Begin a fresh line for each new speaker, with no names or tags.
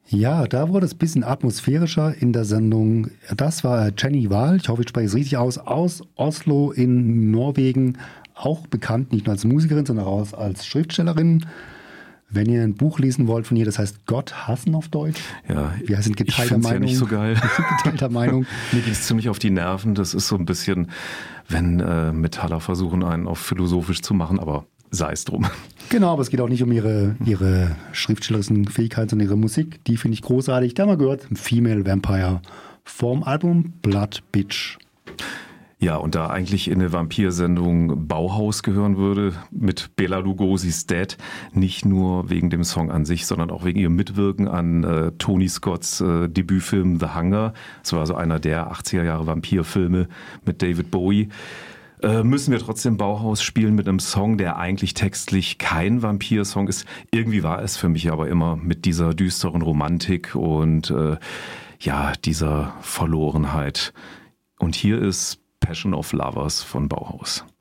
Ja, da wurde es ein bisschen atmosphärischer in der Sendung. Das war Jenny Wahl, ich hoffe, ich spreche es richtig aus Oslo in Norwegen. Auch bekannt nicht nur als Musikerin, sondern auch als Schriftstellerin. Wenn ihr ein Buch lesen wollt von ihr, das heißt Gott hassen auf Deutsch.
Ja,
wir sind
ich finde es ja nicht so geil.
Geteilter Meinung.
Mir geht es ziemlich auf die Nerven. Das ist so ein bisschen, wenn Metaller versuchen, einen auf philosophisch zu machen, aber sei es drum.
Genau, aber es geht auch nicht um ihre schriftstellerischen Fähigkeiten, sondern ihre Musik. Die finde ich großartig. Da haben wir gehört, Female Vampire vom Album Blood Bitch.
Ja, und da eigentlich in eine Vampirsendung Bauhaus gehören würde, mit Bela Lugosi's Dead, nicht nur wegen dem Song an sich, sondern auch wegen ihrem Mitwirken an Tony Scotts Debütfilm The Hunger. Das war also einer der 80er Jahre Vampirfilme mit David Bowie. Müssen wir trotzdem Bauhaus spielen mit einem Song, der eigentlich textlich kein Vampir-Song ist. Irgendwie war es für mich aber immer mit dieser düsteren Romantik und dieser Verlorenheit. Und hier ist Passion of Lovers von Bauhaus.